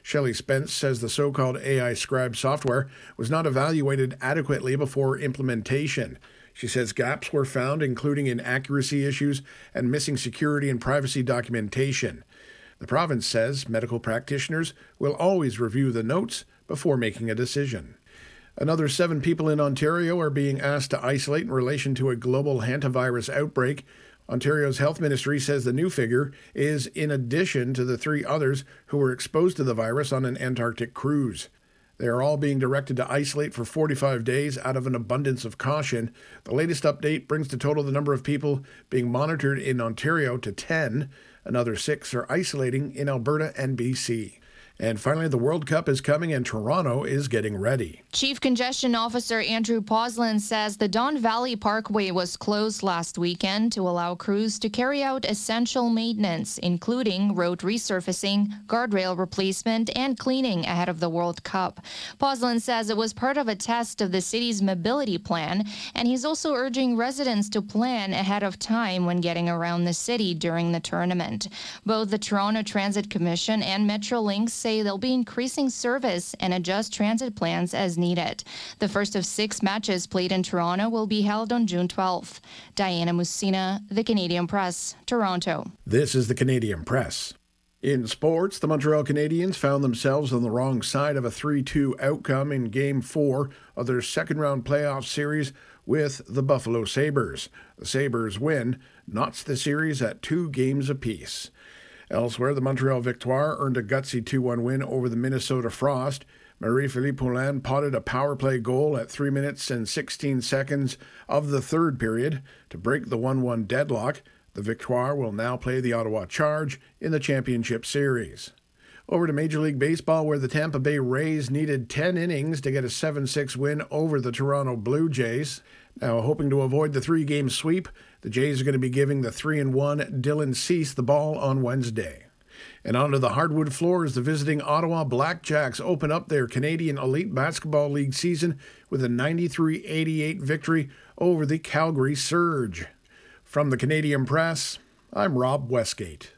Shelley Spence says the so-called AI scribe software was not evaluated adequately before implementation. She says gaps were found, including inaccuracy issues and missing security and privacy documentation. The province says medical practitioners will always review the notes before making a decision. Another 7 people in Ontario are being asked to isolate in relation to a global hantavirus outbreak. Ontario's health ministry says the new figure is in addition to the 3 others who were exposed to the virus on an Antarctic cruise. They are all being directed to isolate for 45 days out of an abundance of caution. The latest update brings the total the number of people being monitored in Ontario to 10. Another 6 are isolating in Alberta and BC. And finally, the World Cup is coming and Toronto is getting ready. Chief Congestion Officer Andrew Poslin says the Don Valley Parkway was closed last weekend to allow crews to carry out essential maintenance, including road resurfacing, guardrail replacement, and cleaning ahead of the World Cup. Poslin says it was part of a test of the city's mobility plan, and he's also urging residents to plan ahead of time when getting around the city during the tournament. Both the Toronto Transit Commission and Metrolinx say they'll be increasing service and adjust transit plans as needed. The first of 6 matches played in Toronto will be held on June 12th. Diana Musina, The Canadian Press, Toronto. This is The Canadian Press. In sports, the Montreal Canadiens found themselves on the wrong side of a 3-2 outcome in Game 4 of their second-round playoff series with the Buffalo Sabres. The Sabres win knots the series at 2 games apiece. Elsewhere, the Montreal Victoire earned a gutsy 2-1 win over the Minnesota Frost. Marie-Philippe Poulin potted a power play goal at 3 minutes and 16 seconds of the third period to break the 1-1 deadlock. The Victoire will now play the Ottawa Charge in the championship series. Over to Major League Baseball, where the Tampa Bay Rays needed 10 innings to get a 7-6 win over the Toronto Blue Jays. Now, hoping to avoid the 3-game sweep, the Jays are going to be giving the 3-1 Dylan Cease the ball on Wednesday. And onto the hardwood floor as the visiting Ottawa Blackjacks open up their Canadian Elite Basketball League season with a 93-88 victory over the Calgary Surge. From the Canadian Press, I'm Rob Westgate.